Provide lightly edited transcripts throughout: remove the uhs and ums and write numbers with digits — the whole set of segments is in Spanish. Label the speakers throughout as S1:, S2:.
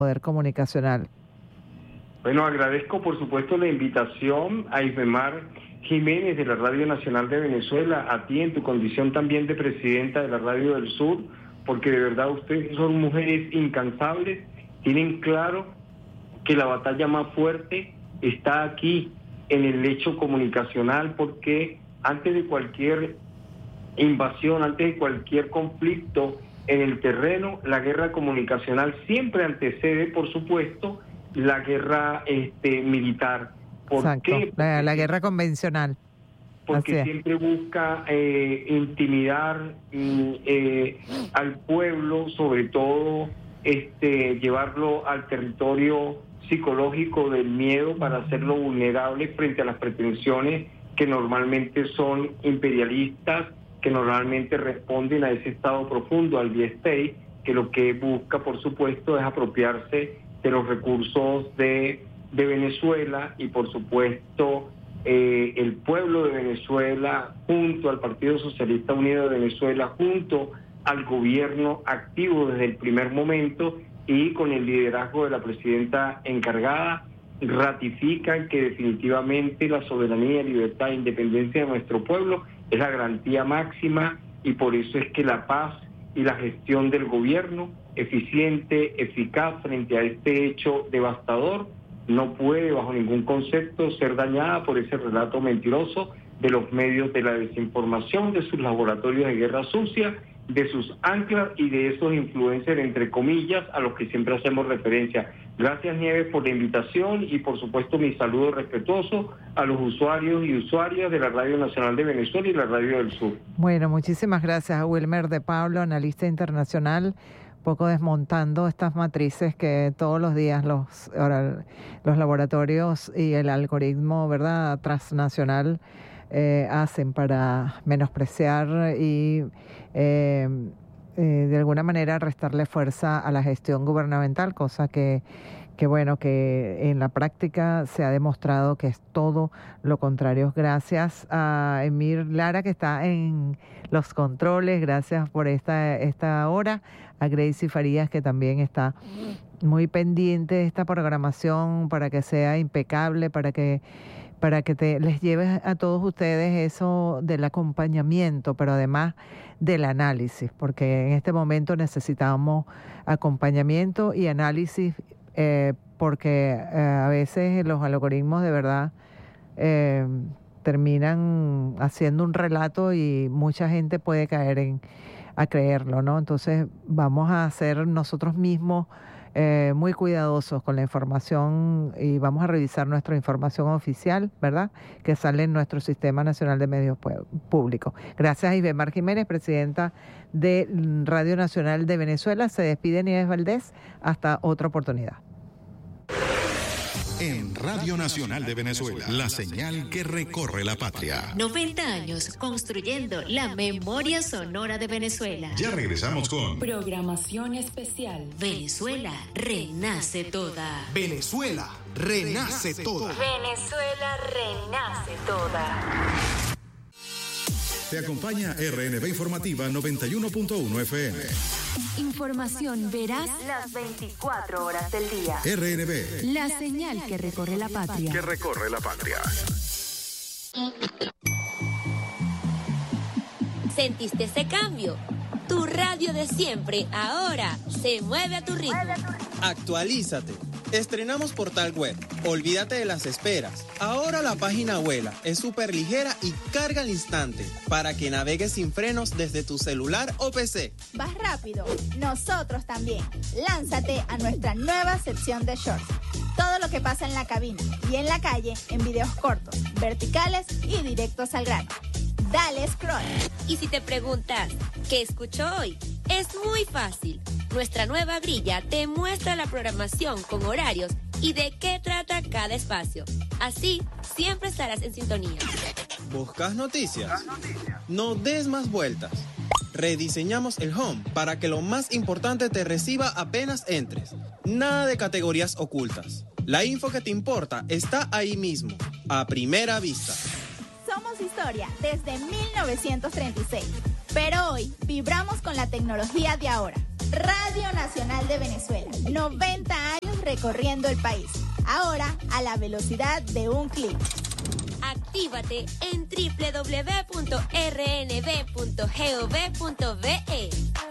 S1: Poder Comunicacional.
S2: Bueno, agradezco por supuesto la invitación a Isbemar Jiménez de la Radio Nacional de Venezuela, a ti en tu condición también de presidenta de la Radio del Sur, porque de verdad ustedes son mujeres incansables, tienen claro que la batalla más fuerte está aquí en el hecho comunicacional, porque antes de cualquier invasión, antes de cualquier conflicto en el terreno, la guerra comunicacional siempre antecede, por supuesto, la guerra militar. ¿Por qué?
S1: La guerra convencional.
S2: Porque siempre busca intimidar al pueblo, sobre todo llevarlo al territorio psicológico del miedo para hacerlo vulnerable frente a las pretensiones que normalmente son imperialistas, que normalmente responden a ese estado profundo, al deep state, que lo que busca, por supuesto, es apropiarse de los recursos de Venezuela y, por supuesto, el pueblo de Venezuela, junto al Partido Socialista Unido de Venezuela, junto al gobierno activo desde el primer momento y con el liderazgo de la presidenta encargada, ratifican que definitivamente la soberanía, libertad e independencia de nuestro pueblo es la garantía máxima, y por eso es que la paz y la gestión del gobierno eficiente, eficaz frente a este hecho devastador, no puede bajo ningún concepto ser dañada por ese relato mentiroso de los medios de la desinformación, de sus laboratorios de guerra sucia, de sus anclas y de esos influencers, entre comillas, a los que siempre hacemos referencia. Gracias, Nieves, por la invitación y, por supuesto, mi saludo respetuoso a los usuarios y usuarias de la Radio Nacional de Venezuela y la Radio del Sur.
S1: Bueno, muchísimas gracias a Wilmer de Pablo, analista internacional, poco desmontando estas matrices que todos los días los laboratorios y el algoritmo, ¿verdad?, transnacional hacen para menospreciar y de alguna manera restarle fuerza a la gestión gubernamental, cosa que en la práctica se ha demostrado que es todo lo contrario. Gracias a Emir Lara, que está en los controles, gracias por esta hora, a Gracie Farías, que también está muy pendiente de esta programación para que sea impecable, para que les lleve a todos ustedes eso del acompañamiento, pero además del análisis, porque en este momento necesitamos acompañamiento y análisis, porque a veces los algoritmos de verdad terminan haciendo un relato y mucha gente puede caer a creerlo, ¿no? Entonces vamos a ser nosotros mismos muy cuidadosos con la información y vamos a revisar nuestra información oficial, ¿verdad?, que sale en nuestro Sistema Nacional de Medios Públicos. Gracias a Isbemar Jiménez, presidenta de Radio Nacional de Venezuela. Se despide Nieves Valdés. Hasta otra oportunidad.
S3: En Radio Nacional de Venezuela, la señal que recorre la patria.
S4: 90 años construyendo la memoria sonora de Venezuela.
S3: Ya regresamos con
S4: programación especial. Venezuela renace toda.
S3: Venezuela renace toda.
S4: Venezuela renace toda.
S3: Te acompaña RNB Informativa 91.1 FM.
S4: Información veraz las 24 horas del día.
S3: RNB.
S4: La señal que recorre la patria.
S3: Que recorre la patria.
S4: ¿Sentiste ese cambio? Tu radio de siempre ahora se mueve a tu ritmo.
S5: Actualízate. Estrenamos portal web. Olvídate de las esperas. Ahora la página vuela, es súper ligera y carga al instante para que navegues sin frenos desde tu celular o PC.
S6: Vas rápido, nosotros también. Lánzate a nuestra nueva sección de shorts. Todo lo que pasa en la cabina y en la calle en videos cortos, verticales y directos al grano. Dale scroll.
S4: Y si te preguntas, ¿qué escucho hoy? Es muy fácil. Nuestra nueva grilla te muestra la programación con horarios y de qué trata cada espacio. Así, siempre estarás en sintonía.
S5: ¿Buscas noticias? No des más vueltas. Rediseñamos el home para que lo más importante te reciba apenas entres. Nada de categorías ocultas. La info que te importa está ahí mismo, a primera vista.
S6: Somos historia desde 1936, pero hoy vibramos con la tecnología de ahora. Radio Nacional de Venezuela. 90 años recorriendo el país. Ahora a la velocidad de un clic.
S4: Actívate en www.rnb.gov.be.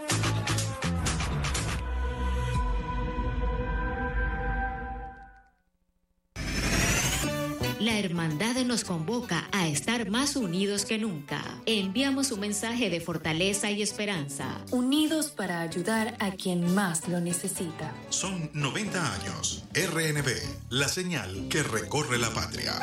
S7: La hermandad nos convoca a estar más unidos que nunca. Enviamos un mensaje de fortaleza y esperanza.
S8: Unidos para ayudar a quien más lo necesita.
S3: Son 90 años. RNB, la señal que recorre la patria.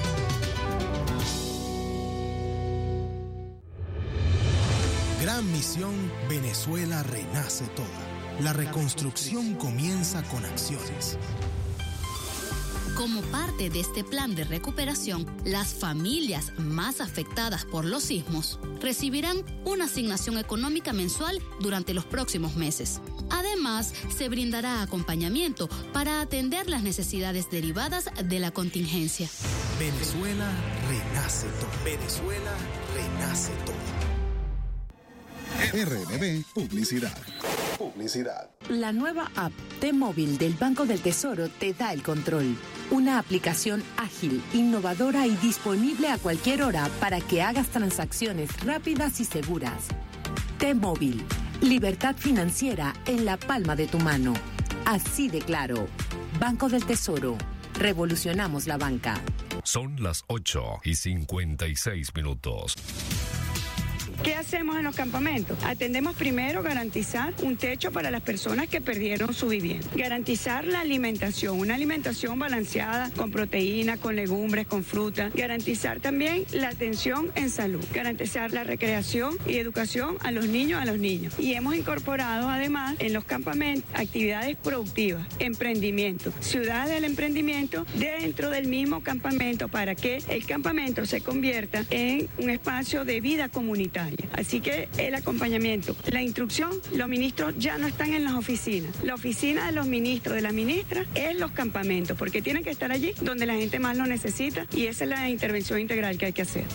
S9: Gran misión, Venezuela renace toda. La reconstrucción comienza con acciones.
S10: Como parte de este plan de recuperación, las familias más afectadas por los sismos recibirán una asignación económica mensual durante los próximos meses. Además, se brindará acompañamiento para atender las necesidades derivadas de la contingencia.
S9: Venezuela renace todo. Venezuela renace todo.
S3: RNB Publicidad.
S11: La nueva app T-Móvil del Banco del Tesoro te da el control. Una aplicación ágil, innovadora y disponible a cualquier hora para que hagas transacciones rápidas y seguras. T-Móvil, libertad financiera en la palma de tu mano. Así de claro. Banco del Tesoro. Revolucionamos la banca.
S12: Son las 8:56.
S13: ¿Qué hacemos en los campamentos? Atendemos primero garantizar un techo para las personas que perdieron su vivienda. Garantizar la alimentación, una alimentación balanceada con proteínas, con legumbres, con fruta. Garantizar también la atención en salud. Garantizar la recreación y educación a los niños, Y hemos incorporado además en los campamentos actividades productivas, emprendimiento, ciudad del emprendimiento dentro del mismo campamento para que el campamento se convierta en un espacio de vida comunitaria. Así que el acompañamiento, la instrucción, los ministros ya no están en las oficinas. La oficina de los ministros, de las ministras, es los campamentos, porque tienen que estar allí donde la gente más lo necesita y esa es la intervención integral que hay que hacer.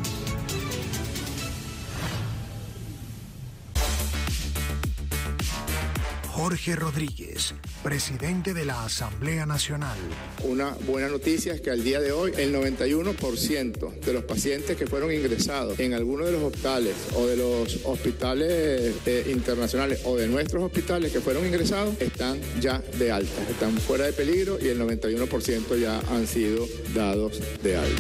S9: Jorge Rodríguez, presidente de la Asamblea Nacional.
S14: Una buena noticia es que al día de hoy el 91% de los pacientes que fueron ingresados en alguno de los hospitales o de los hospitales internacionales o de nuestros hospitales que fueron ingresados están ya de alta, están fuera de peligro y el 91% ya han sido dados de alta.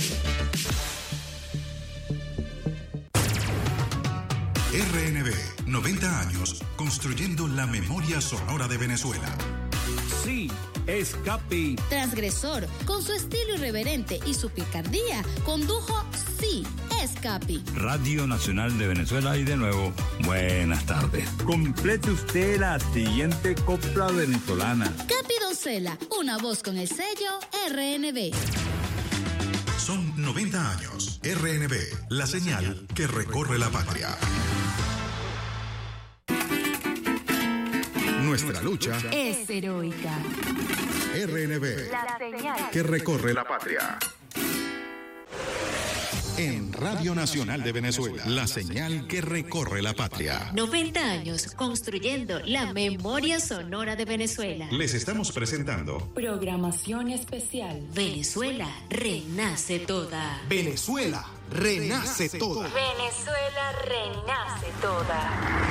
S3: RNB, 90 años construyendo la memoria sonora de Venezuela.
S15: Sí, es Capi.
S10: Transgresor, con su estilo irreverente y su picardía, condujo Sí, es Capi.
S15: Radio Nacional de Venezuela y de nuevo, buenas tardes. Complete usted la siguiente copla venezolana.
S10: Capi Doncella, una voz con el sello RNB.
S3: Son 90 años. RNB, la señal que recorre la patria. Nuestra lucha
S10: es heroica.
S3: RNB,
S10: la señal
S3: que recorre la patria. En Radio Nacional de Venezuela, la señal que recorre la patria.
S7: 90 años construyendo la memoria sonora de Venezuela.
S3: Les estamos presentando
S8: programación especial.
S7: Venezuela renace toda.
S9: Venezuela renace toda.
S8: Venezuela renace toda.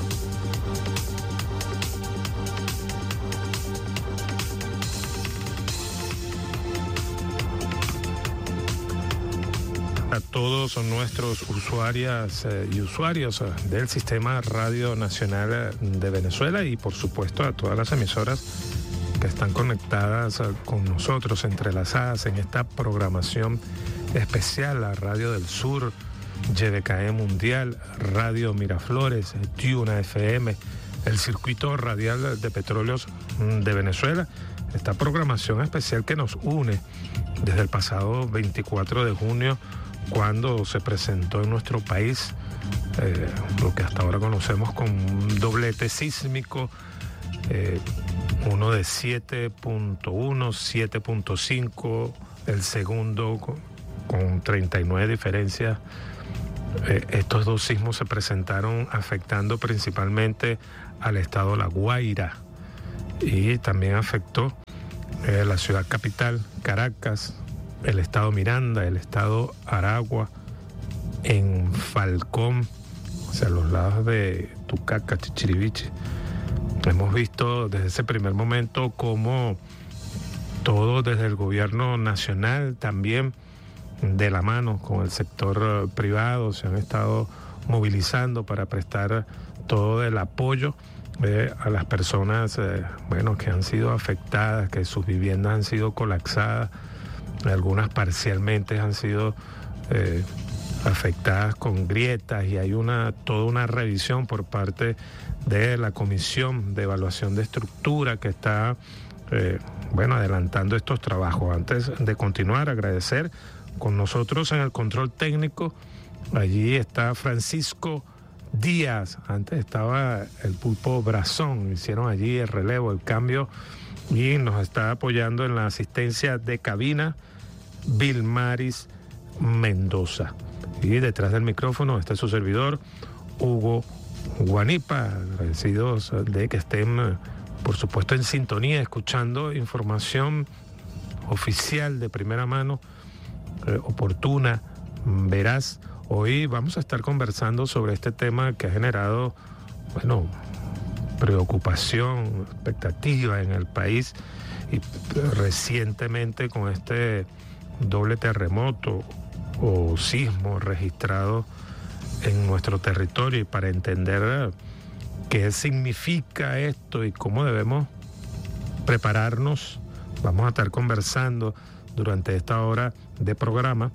S16: A todos nuestros usuarias y usuarios del Sistema Radio Nacional de Venezuela y por supuesto a todas las emisoras que están conectadas con nosotros, entrelazadas en esta programación especial, la Radio del Sur, YDKE Mundial, Radio Miraflores, Tuna FM, el Circuito Radial de Petróleos de Venezuela. Esta programación especial que nos une desde el pasado 24 de junio, cuando se presentó en nuestro país lo que hasta ahora conocemos como un doblete sísmico, uno de 7.1, 7.5, el segundo con 39 diferencias. Estos dos sismos se presentaron afectando principalmente al estado La Guaira y también afectó la ciudad capital, Caracas, el estado Miranda, el estado Aragua, en Falcón, o sea, a los lados de Tucaca, Chichiriviche. Hemos visto desde ese primer momento cómo todo desde el gobierno nacional, también de la mano con el sector privado, se han estado movilizando para prestar todo el apoyo a las personas que han sido afectadas, que sus viviendas han sido colapsadas, algunas parcialmente han sido afectadas con grietas, y hay toda una revisión por parte de la Comisión de Evaluación de Estructura que está adelantando estos trabajos. Antes de continuar, agradecer con nosotros en el control técnico, allí está Francisco Díaz, antes estaba el Pulpo Brazón, hicieron allí el relevo, el cambio, y nos está apoyando en la asistencia de cabina Vilmaris Mendoza. Y detrás del micrófono está su servidor, Hugo Guanipa, agradecidos de que estén, por supuesto, en sintonía, escuchando información oficial de primera mano, oportuna, veraz. Hoy vamos a estar conversando sobre este tema que ha generado, preocupación, expectativa en el país, y recientemente con este doble terremoto o sismo registrado en nuestro territorio, y para entender qué significa esto y cómo debemos prepararnos, vamos a estar conversando durante esta hora de programa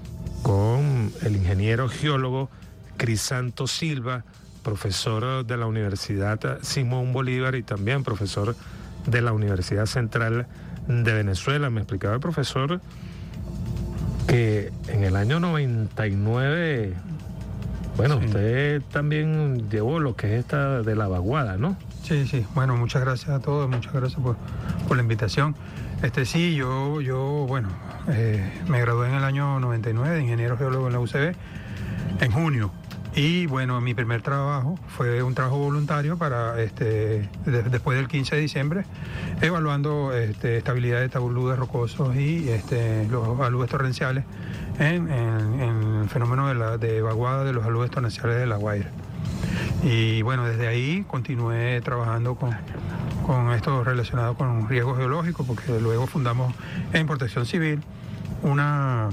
S16: con el ingeniero geólogo Crisanto Silva, profesor de la Universidad Simón Bolívar y también profesor de la Universidad Central de Venezuela. Me explicaba el profesor que en el año 99, sí, usted también llevó lo que es esta de la vaguada, ¿no?
S12: Sí. Bueno, muchas gracias a todos, muchas gracias por la invitación. Sí, yo me gradué en el año 99 de ingeniero geólogo en la UCB, en junio. Y mi primer trabajo fue un trabajo voluntario para después del 15 de diciembre, evaluando estabilidad de taludes rocosos y los aludes torrenciales en el fenómeno de vaguada de los aludes torrenciales de La Guaira. Y desde ahí continué trabajando con esto relacionado con riesgo geológico, porque luego fundamos en Protección Civil una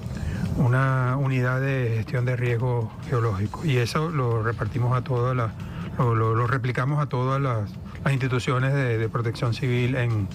S12: unidad de gestión de riesgo geológico, y eso lo repartimos a todas lo replicamos a todas las instituciones de protección civil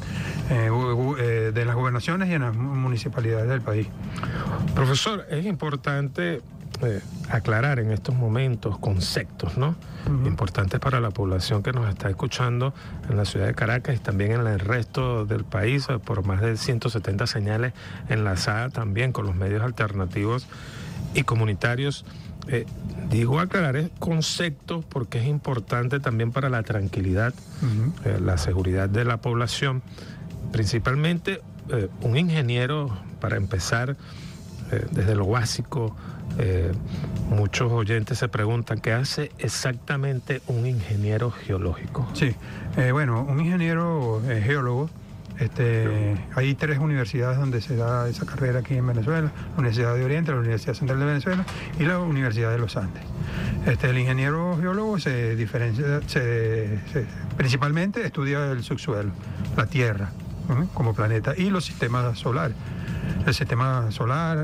S12: de las gobernaciones y en las municipalidades del país.
S16: Profesor, es importante aclarar en estos momentos conceptos, ¿no? Importantes para la población que nos está escuchando en la ciudad de Caracas y también en el resto del país, por más de 170 señales enlazadas también con los medios alternativos y comunitarios. Digo aclarar conceptos porque es importante también para la tranquilidad, la seguridad de la población. Principalmente un ingeniero, para empezar, desde lo básico, muchos oyentes se preguntan ¿qué hace exactamente un ingeniero geológico?
S12: Sí, un ingeniero geólogo, hay 3 universidades donde se da esa carrera aquí en Venezuela: la Universidad de Oriente, la Universidad Central de Venezuela y la Universidad de los Andes. El ingeniero geólogo se diferencia, principalmente estudia el subsuelo, la Tierra como planeta y los sistemas solares. El sistema solar,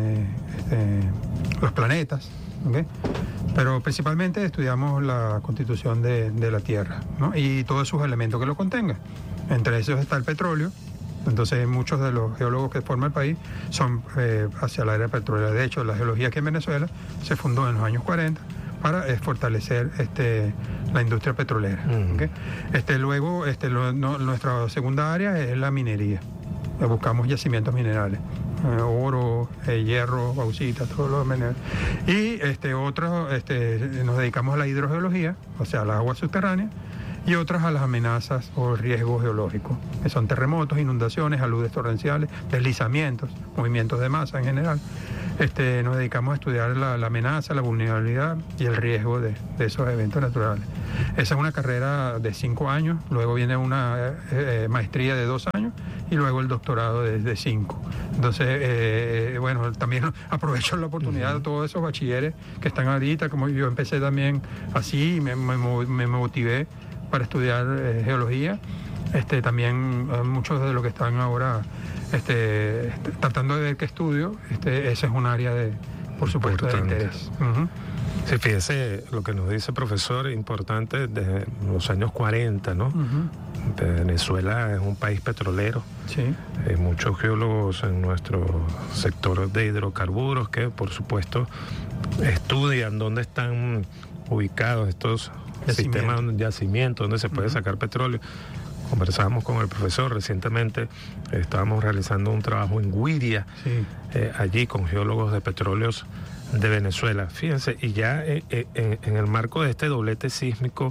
S12: los planetas, ¿okay? Pero principalmente estudiamos la constitución de la Tierra, ¿no? Y todos sus elementos que lo contengan. Entre esos está el petróleo. Entonces muchos de los geólogos que forman el país son hacia el área petrolera. De hecho, la geología aquí en Venezuela se fundó en los años 40 para fortalecer la industria petrolera. ¿Okay? Luego, nuestra segunda área es la minería. Buscamos yacimientos minerales, oro, hierro, bauxita, todos los minerales. Y nos dedicamos a la hidrogeología, o sea, a las aguas subterráneas, y otras a las amenazas o riesgos geológicos, que son terremotos, inundaciones, aludes torrenciales, deslizamientos, movimientos de masa en general. nos dedicamos a estudiar la amenaza, la vulnerabilidad y el riesgo de esos eventos naturales. Esa es una carrera de 5 años, luego viene una maestría de 2 años y luego el doctorado de 5. Entonces, bueno, también aprovecho la oportunidad de todos esos bachilleres que están ahorita, como yo empecé también así, me motivé para estudiar geología. También muchos de los que están ahora tratando de ver qué estudio, ese es un área por supuesto, de interés.
S16: Sí, fíjese lo que nos dice el profesor, importante desde los años 40, ¿no? Venezuela es un país petrolero.
S12: Sí.
S16: Hay muchos geólogos en nuestro sector de hidrocarburos que, por supuesto, estudian dónde están ubicados estos sistemas de yacimiento, donde se puede sacar petróleo. Conversábamos con el profesor recientemente, estábamos realizando un trabajo en Guiria, allí con geólogos de petróleos de Venezuela. Fíjense, y ya en el marco de este doblete sísmico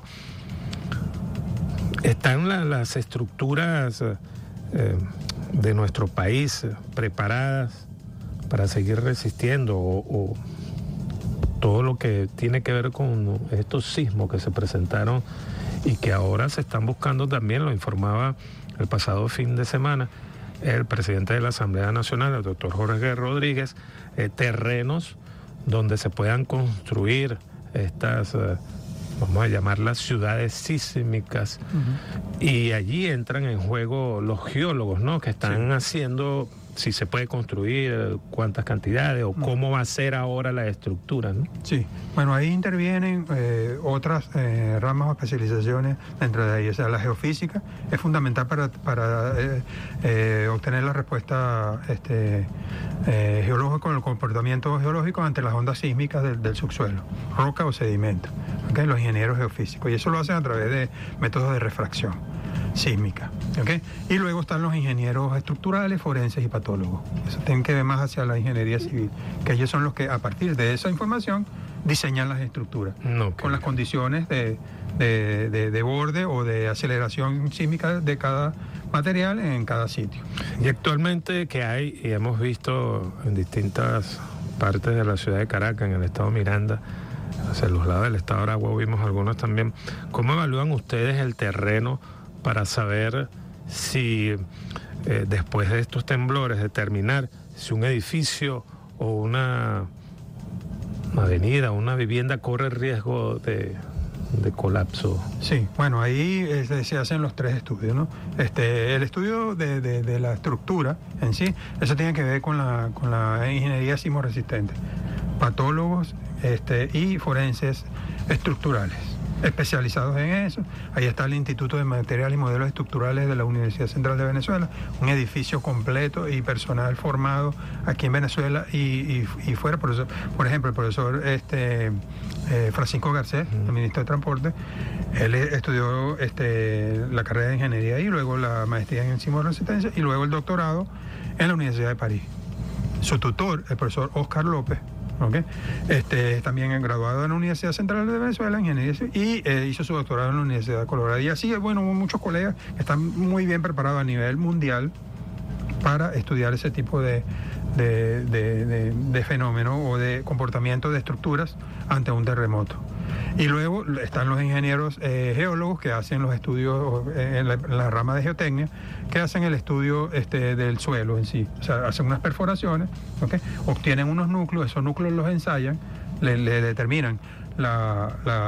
S16: están las estructuras de nuestro país preparadas para seguir resistiendo o todo lo que tiene que ver con estos sismos que se presentaron y que ahora se están buscando también, lo informaba el pasado fin de semana el presidente de la Asamblea Nacional, el doctor Jorge Rodríguez, terrenos donde se puedan construir estas, vamos a llamarlas ciudades sísmicas, y allí entran en juego los geólogos, ¿no? Que están haciendo si se puede construir, cuántas cantidades o cómo va a ser ahora la estructura, ¿no?
S12: Sí, bueno, ahí intervienen otras ramas o especializaciones dentro de ahí. O sea, la geofísica es fundamental para obtener la respuesta geológica con el comportamiento geológico ante las ondas sísmicas del subsuelo, roca o sedimento, ¿okay? Los ingenieros geofísicos, y eso lo hacen a través de métodos de refracción sísmica, ¿okay? Y luego están los ingenieros estructurales, forenses y patólogos. Eso tienen que ver más hacia la ingeniería civil, que ellos son los que a partir de esa información diseñan las estructuras, con las condiciones de borde o de aceleración sísmica de cada material en cada sitio.
S16: Y actualmente que hay, y hemos visto en distintas partes de la ciudad de Caracas, en el estado Miranda, hacia los lados del estado Aragua vimos algunos también, ¿cómo evalúan ustedes el terreno para saber si después de estos temblores determinar si un edificio o una avenida o una vivienda corre riesgo de colapso? Sí,
S12: bueno, ahí se hacen los 3 estudios, ¿no? El estudio de la estructura en sí, eso tiene que ver con la ingeniería sismoresistente, patólogos y forenses estructurales especializados en eso. Ahí está el Instituto de Materiales y Modelos Estructurales de la Universidad Central de Venezuela, un edificio completo y personal formado aquí en Venezuela y fuera. Por ejemplo, el profesor Francisco Garcés, el ministro de Transporte, él estudió la carrera de ingeniería y luego la maestría en sismoresistencia y luego el doctorado en la Universidad de París. Su tutor, el profesor Oscar López, ¿okay? También graduado en la Universidad Central de Venezuela en ingeniería y hizo su doctorado en la Universidad de Colorado. Y así, bueno, muchos colegas que están muy bien preparados a nivel mundial para estudiar ese tipo de fenómeno o de comportamiento de estructuras ante un terremoto. Y luego están los ingenieros geólogos que hacen los estudios en la rama de geotecnia, que hacen el estudio del suelo en sí. O sea, hacen unas perforaciones, ¿okay? Obtienen unos núcleos, esos núcleos los ensayan, le determinan la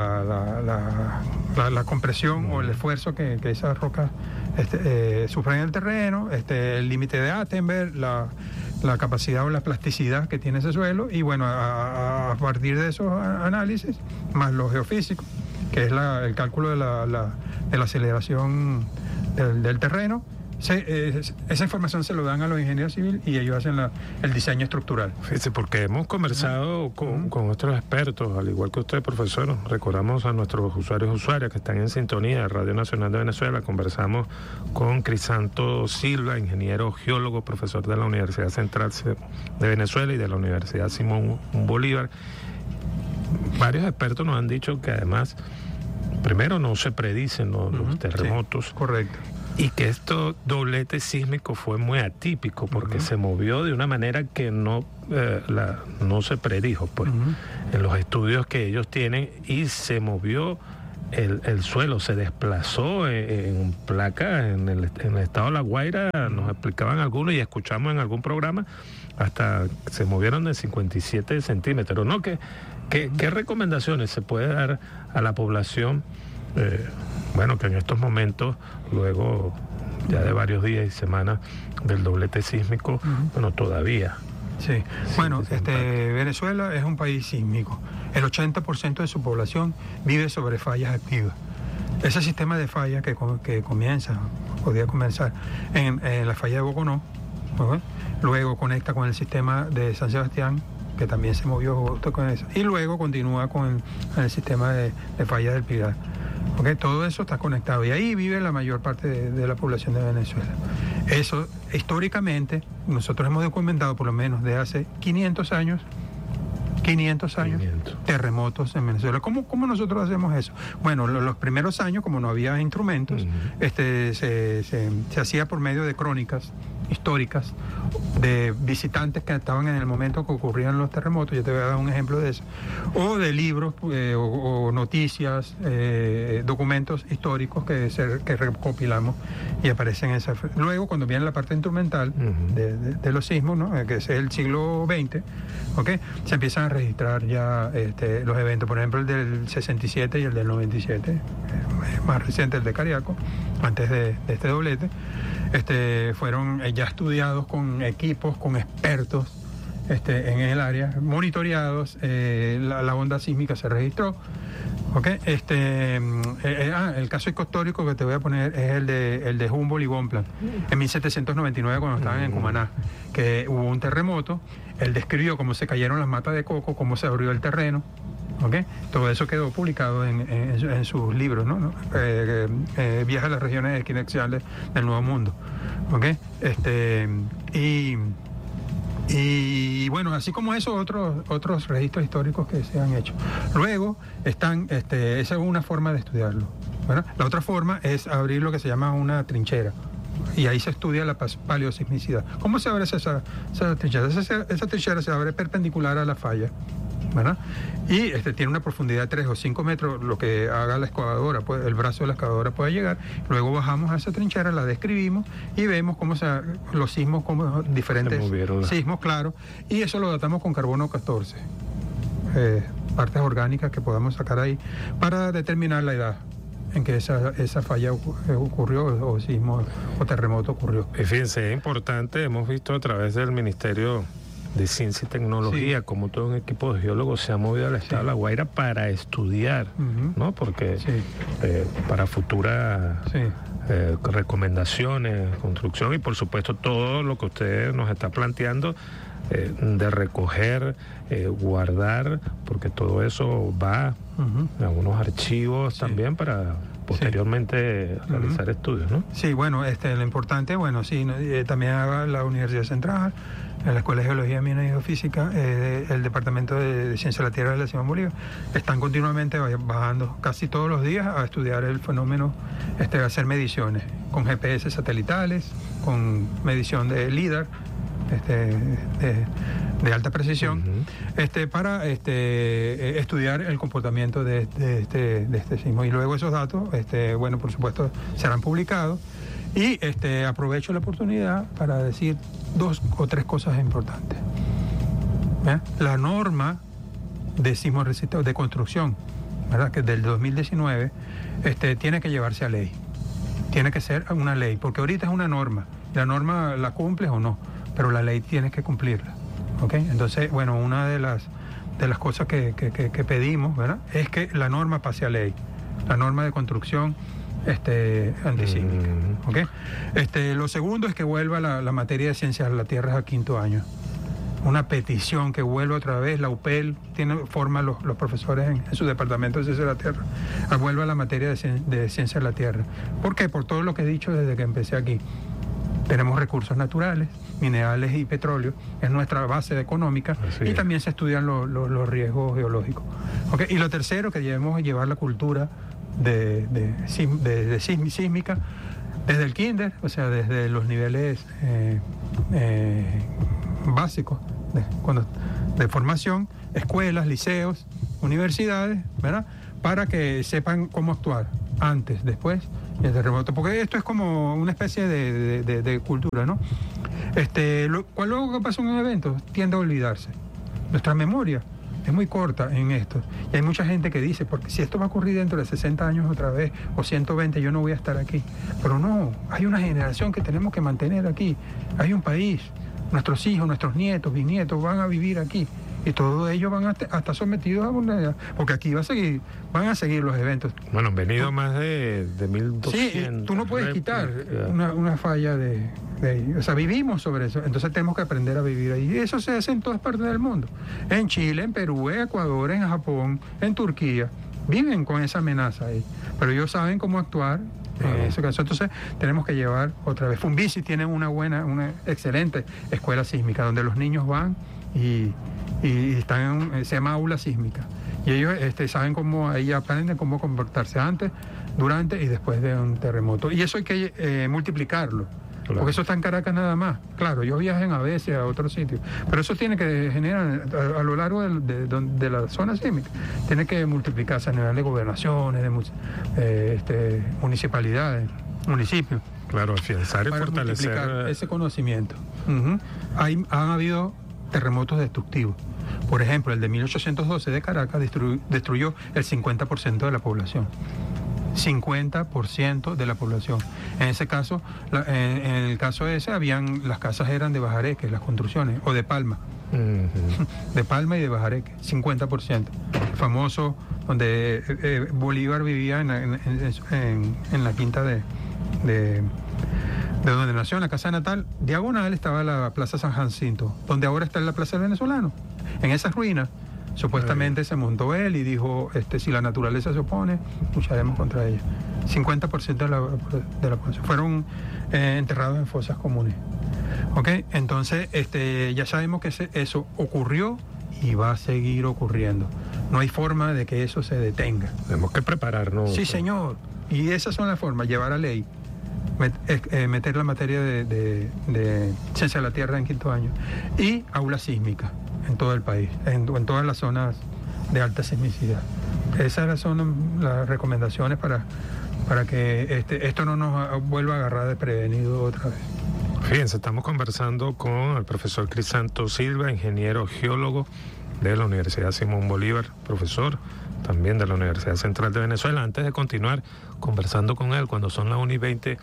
S12: compresión o el esfuerzo que esas rocas sufren en el terreno, el límite de Attenberg, la capacidad o la plasticidad que tiene ese suelo, y bueno, a partir de esos análisis, más los geofísicos, que es el cálculo de la aceleración del terreno, esa información se lo dan a los ingenieros civiles y ellos hacen el diseño estructural.
S16: Fíjese, porque hemos conversado con otros expertos, al igual que usted, profesor. Recordamos a nuestros usuarios y usuarias que están en sintonía de Radio Nacional de Venezuela. Conversamos con Crisanto Silva, ingeniero geólogo, profesor de la Universidad Central de Venezuela y de la Universidad Simón Bolívar. Varios expertos nos han dicho que además, primero, no se predicen los terremotos.
S12: Sí, correcto.
S16: Y que esto doblete sísmico fue muy atípico porque se movió de una manera que no se predijo, pues, en los estudios que ellos tienen, y se movió el suelo, se desplazó en placas en el estado de La Guaira, nos explicaban algunos y escuchamos en algún programa, hasta se movieron de 57 centímetros, ¿no? ¿Qué recomendaciones se puede dar a la población? Bueno, que en estos momentos, luego ya de varios días y semanas del doblete sísmico, bueno, todavía.
S12: Sí, bueno, Venezuela es un país sísmico. El 80% de su población vive sobre fallas activas. Ese sistema de fallas que podía comenzar en la falla de Boconó, ¿no? Luego conecta con el sistema de San Sebastián, que también se movió justo con eso, y luego continúa con el sistema de fallas del Pilar. Okay, todo eso está conectado y ahí vive la mayor parte de la población de Venezuela. Eso, históricamente, nosotros hemos documentado por lo menos de hace 500 años, terremotos en Venezuela. ¿Cómo nosotros hacemos eso? Bueno, los primeros años, como no había instrumentos, se hacía por medio de crónicas históricas de visitantes que estaban en el momento que ocurrían los terremotos. Yo te voy a dar un ejemplo de eso. O de libros o noticias, documentos históricos que recopilamos y aparecen en esa. Luego, cuando viene la parte instrumental de los sismos, ¿no? Que es el siglo XX, ¿okay? Se empiezan a registrar ya los eventos. Por ejemplo, el del 67 y el del 97, más reciente, el de Cariaco, antes de este doblete. Fueron ya estudiados con equipos, con expertos en el área, monitoreados, la onda sísmica se registró. ¿Okay? El caso histórico que te voy a poner es el de Humboldt y Bonpland, en 1799, cuando estaban en Cumaná, que hubo un terremoto. Él describió cómo se cayeron las matas de coco, cómo se abrió el terreno. ¿Okay? Todo eso quedó publicado en sus libros, ¿no? Viaja a las regiones equinexiales del Nuevo Mundo. ¿Okay? Y bueno, así como eso, otros registros históricos que se han hecho. Luego están, esa es una forma de estudiarlo, ¿verdad? La otra forma es abrir lo que se llama una trinchera. Y ahí se estudia la paleosismicidad. ¿Cómo se abre esa trinchera? Esa trinchera se abre perpendicular a la falla, ¿verdad? Y tiene una profundidad de 3 o 5 metros, lo que haga la excavadora, el brazo de la excavadora puede llegar. Luego bajamos a esa trinchera, la describimos y vemos cómo los sismos, como diferentes sismos, claro, y eso lo datamos con carbono 14, partes orgánicas que podamos sacar ahí para determinar la edad en que esa falla ocurrió, o sismo o terremoto ocurrió.
S16: Y fíjense, es importante, hemos visto a través del Ministerio de Ciencia y Tecnología, como todo un equipo de geólogos se ha movido al estado de La Guaira para estudiar, ¿no? Porque para futuras recomendaciones, construcción y por supuesto todo lo que usted nos está planteando, de recoger, guardar, porque todo eso va en algunos archivos también para posteriormente realizar estudios, ¿no?
S12: Sí, bueno, lo importante, también haga la Universidad Central, en la Escuela de Geología, Minas y Geofísica, el Departamento de Ciencia de la Tierra de la Simón Bolívar, están continuamente bajando casi todos los días a estudiar el fenómeno, a hacer mediciones con GPS satelitales, con medición de LIDAR, de alta precisión, para estudiar el comportamiento de este sismo. Y luego esos datos, por supuesto, serán publicados. Y aprovecho la oportunidad para decir 2 o 3 cosas importantes. La norma de sismo resistente de construcción, ¿verdad?, que del 2019, tiene que llevarse a ley. Tiene que ser una ley, porque ahorita es una norma. La norma la cumples o no, pero la ley tienes que cumplirla. ¿Okay? Entonces, una de las cosas que pedimos, ¿verdad?, es que la norma pase a ley. La norma de construcción antisísmica. ¿Okay? Lo segundo es que vuelva la materia de ciencias de la tierra a 5º año. Una petición que vuelva otra vez, la UPEL forma los profesores en su departamento de ciencias de la tierra, vuelva la materia de ciencias de la tierra. ¿Por qué? Por todo lo que he dicho desde que empecé aquí. Tenemos recursos naturales, minerales y petróleo, es nuestra base económica, y también se estudian los riesgos geológicos. ¿Okay? Y lo tercero, que debemos llevar la cultura de sísmica desde el kinder, o sea, desde los niveles básicos de formación, escuelas, liceos, universidades, ¿verdad? Para que sepan cómo actuar antes, después y el terremoto, porque esto es como una especie de cultura, ¿no? Luego que pasa en un evento tiende a olvidarse. Nuestra memoria es muy corta en esto. Y hay mucha gente que dice, porque si esto va a ocurrir dentro de 60 años otra vez, o 120, yo no voy a estar aquí. Pero no, hay una generación que tenemos que mantener aquí. Hay un país, nuestros hijos, nuestros nietos, bisnietos van a vivir aquí. Y todos ellos van a estar sometidos a vulnerabilidad, porque aquí van a seguir los eventos.
S16: Bueno, han venido más de 1.200.
S12: Sí, tú no puedes quitar una falla de o sea, vivimos sobre eso, entonces tenemos que aprender a vivir ahí. Y eso se hace en todas partes del mundo. En Chile, en Perú, en Ecuador, en Japón, en Turquía. Viven con esa amenaza ahí. Pero ellos saben cómo actuar en ese caso. Entonces tenemos que llevar otra vez. Fumbisi tiene una excelente escuela sísmica, donde los niños van y están se llama aula sísmica. Y ellos saben cómo, ahí aprenden cómo comportarse antes, durante y después de un terremoto. Y eso hay que multiplicarlo. Claro. Porque eso está en Caracas nada más. Claro, ellos viajan a veces a otros sitios, pero eso tiene que generar a lo largo de la zona sísmica, tiene que multiplicarse a nivel de gobernaciones, de municipalidades, municipios.
S16: Claro, afianzar y fortalecer
S12: ese conocimiento. Han habido terremotos destructivos. Por ejemplo, el de 1812 de Caracas destruyó el 50% de la población. 50% de la población. En ese caso, en el caso ese, las casas eran de bajareque, las construcciones, o de palma. De palma y de bajareque, 50%. El famoso, donde Bolívar vivía en la quinta de donde nació, en la casa natal, diagonal estaba la Plaza San Jacinto, donde ahora está la Plaza del Venezolano. En esas ruinas, supuestamente se montó él y dijo, si la naturaleza se opone, lucharemos contra ella. 50% de la población fueron enterrados en fosas comunes. ¿Ok? Entonces, ya sabemos que eso ocurrió y va a seguir ocurriendo. No hay forma de que eso se detenga.
S16: Tenemos que prepararnos.
S12: Sí, señor. Y esas son las formas, llevar a ley, meter la materia de ciencia de la tierra en quinto año y aula sísmica en todo el país, en todas las zonas de alta sismicidad. Esas son las recomendaciones para que esto no nos vuelva a agarrar desprevenido otra vez.
S16: Fíjense, estamos conversando con el profesor Crisanto Silva, ingeniero geólogo de la Universidad Simón Bolívar, profesor también de la Universidad Central de Venezuela. Antes de continuar conversando con él, cuando son las 1:20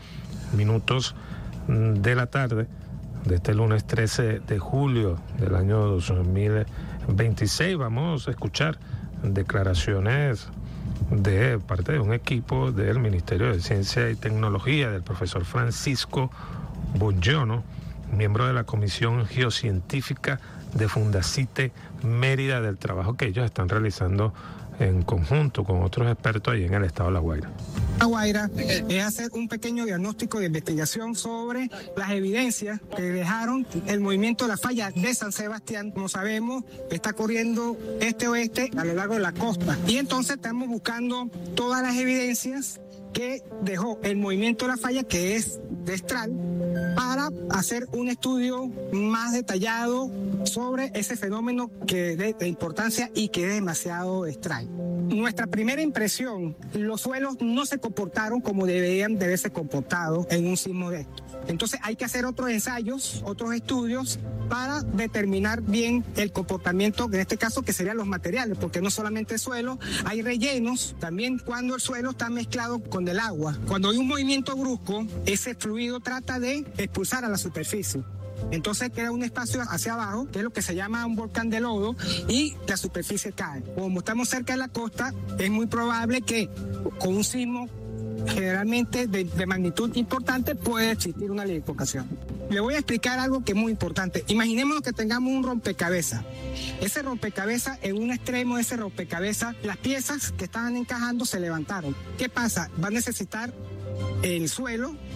S16: de la tarde, de este lunes 13 de julio del año 2026, vamos a escuchar declaraciones de parte de un equipo del Ministerio de Ciencia y Tecnología, del profesor Francisco Buongiorno, miembro de la Comisión Geocientífica de Fundacite Mérida, del trabajo que ellos están realizando en conjunto con otros expertos ahí en el estado de La Guaira.
S17: La Guaira es hacer un pequeño diagnóstico de investigación sobre las evidencias que dejaron el movimiento de la falla de San Sebastián. Como sabemos, está corriendo este-oeste a lo largo de la costa. Y entonces estamos buscando todas las evidencias que dejó el movimiento de la falla, que es destral, para hacer un estudio más detallado sobre ese fenómeno que es de importancia y que es demasiado extraño. Nuestra primera impresión, los suelos no se comportaron como deberían de haberse comportado en un sismo de estos. Entonces hay que hacer otros ensayos, otros estudios para determinar bien el comportamiento, en este caso que serían los materiales, porque no solamente suelo, hay rellenos también cuando el suelo está mezclado con el agua. Cuando hay un movimiento brusco, ese fluido trata de expulsar a la superficie. Entonces queda un espacio hacia abajo, que es lo que se llama un volcán de lodo, y la superficie cae. Como estamos cerca de la costa, es muy probable que con un sismo generalmente de magnitud importante puede existir una liquefaction. Le voy a explicar algo que es muy importante. Imaginemos que tengamos un rompecabezas. Ese rompecabezas, en un extremo de ese rompecabezas, las piezas que estaban encajando se levantaron. ¿Qué pasa? Va a necesitar el suelo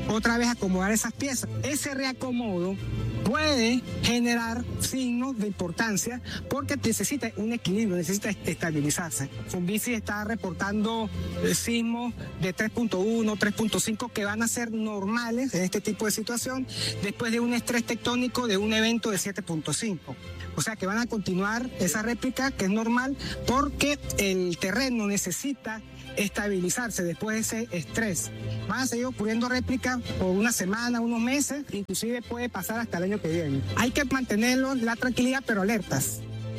S17: otra vez acomodar esas piezas. Ese reacomodo puede generar signos de importancia porque necesita un equilibrio, necesita estabilizarse. Funvici está reportando sismos de 3.1, 3.5 que van a ser normales en este tipo de situación después de un estrés tectónico de un evento de 7.5. O sea que van a continuar esa réplica que es normal porque el terreno necesita estabilizarse después de ese estrés. Van a seguir ocurriendo réplicas por una semana, unos meses, inclusive puede pasar hasta el año que viene. Hay que mantenerlo la tranquilidad, pero alertas.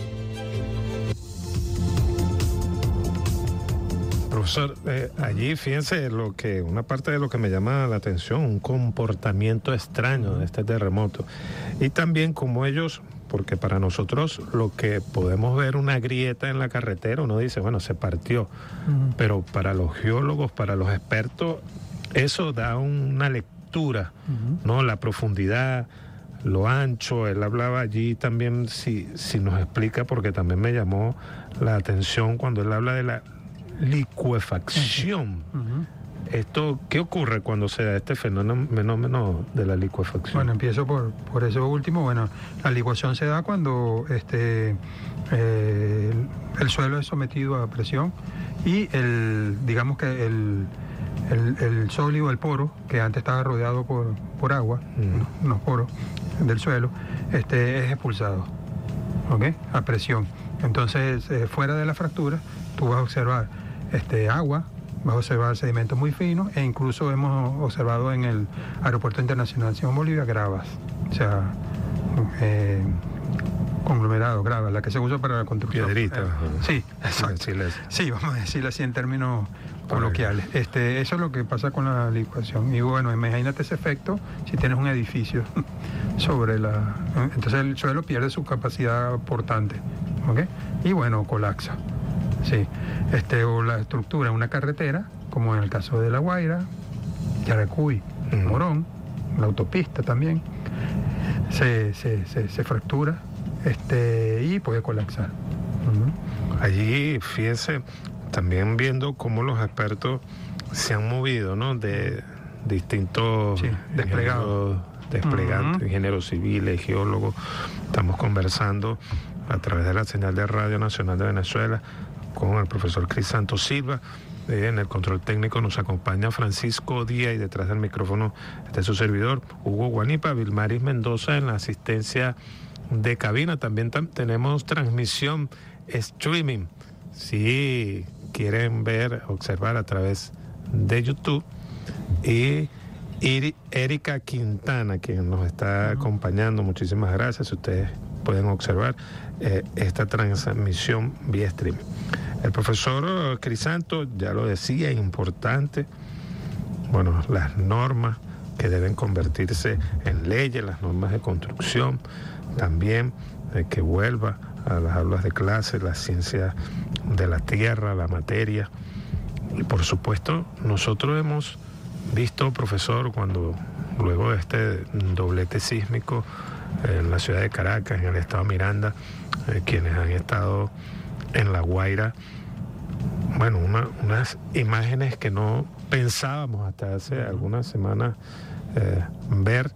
S16: Profesor, allí fíjense una parte de lo que me llama la atención, un comportamiento extraño de este terremoto. Y también como ellos, porque para nosotros lo que podemos ver una grieta en la carretera, uno dice, bueno, se partió. Pero para los geólogos, para los expertos, eso da una lectura, ¿no? La profundidad, lo ancho. Él hablaba allí también, si nos explica, porque también me llamó la atención cuando él habla de la licuefacción. Esto, ¿qué ocurre cuando se da este fenómeno de la licuefacción?
S12: Bueno, empiezo por eso último. Bueno, la licuación se da cuando el suelo es sometido a presión y digamos que el sólido, el poro, que antes estaba rodeado por agua, unos poros del suelo, es expulsado, ¿ok? A presión. Entonces, fuera de la fractura, tú vas a observar agua, vas a observar sedimentos muy finos e incluso hemos observado en el Aeropuerto Internacional Simón Bolívar gravas, o sea, conglomerado, grava, la que se usa para la construcción.
S16: Piedrita.
S12: Sí, exacto. Sí, vamos a decirlo así en términos coloquiales. Eso es lo que pasa con la licuación. Y bueno, imagínate ese efecto si tienes un edificio sobre entonces el suelo pierde su capacidad portante, ¿ok? Y bueno, colapsa. Sí, o la estructura de una carretera, como en el caso de La Guaira, Yaracuy, Morón, la autopista también, se fractura y puede colapsar.
S16: Allí, fíjense, también viendo cómo los expertos se han movido, ¿no? De distintos
S12: desplegados,
S16: ingenieros civiles, geólogos. Estamos conversando a través de la señal de Radio Nacional de Venezuela con el profesor Crisanto Silva. En el control técnico nos acompaña Francisco Díaz y detrás del micrófono está su servidor, Hugo Guanipa. Vilmaris Mendoza en la asistencia de cabina. También tenemos transmisión streaming. Si quieren observar a través de YouTube. Y Erika Quintana, quien nos está acompañando, muchísimas gracias. Ustedes pueden observar esta transmisión vía streaming. El profesor Crisanto ya lo decía, importante, bueno, las normas que deben convertirse en leyes, las normas de construcción, también que vuelva a las aulas de clase la ciencia de la tierra, la materia. Y por supuesto, nosotros hemos visto, profesor, cuando luego de este doblete sísmico en la ciudad de Caracas, en el estado Miranda, quienes han estado en La Guaira, bueno, unas imágenes que no pensábamos hasta hace algunas semanas ver,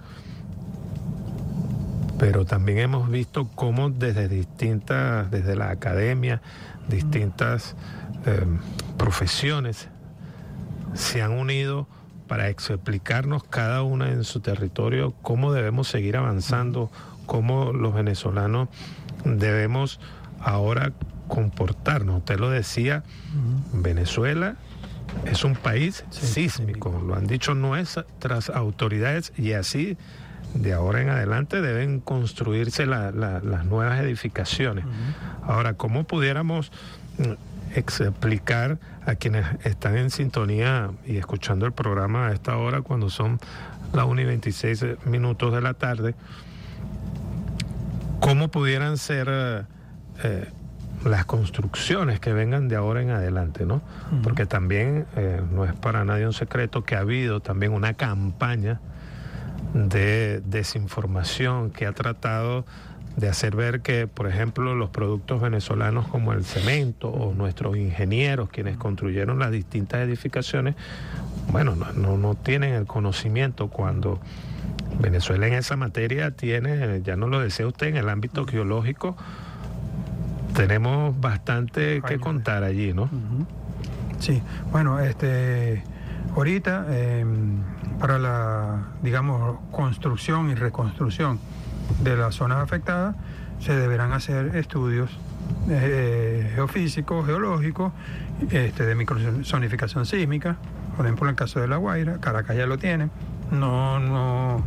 S16: pero también hemos visto cómo desde la academia, distintas profesiones se han unido para explicarnos cada una en su territorio cómo debemos seguir avanzando, cómo los venezolanos debemos ahora comportarnos. Usted lo decía, Venezuela es un país sísmico, lo han dicho nuestras autoridades, y así de ahora en adelante deben construirse las nuevas edificaciones. Ahora, ¿cómo pudiéramos explicar a quienes están en sintonía y escuchando el programa a esta hora, cuando son las 1:26 de la tarde, cómo pudieran ser las construcciones que vengan de ahora en adelante, ¿no? Porque también no es para nadie un secreto que ha habido también una campaña de desinformación que ha tratado de hacer ver que, por ejemplo, los productos venezolanos como el cemento o nuestros ingenieros, quienes construyeron las distintas edificaciones, bueno, no tienen el conocimiento cuando Venezuela en esa materia tiene, ya nos lo decía usted, en el ámbito geológico, tenemos bastante que contar allí, ¿no?
S12: Sí, bueno, ahorita para la, digamos, construcción y reconstrucción de las zonas afectadas se deberán hacer estudios geofísicos, geológicos, de microzonificación sísmica. Por ejemplo, en el caso de La Guaira, Caracas ya lo tiene. No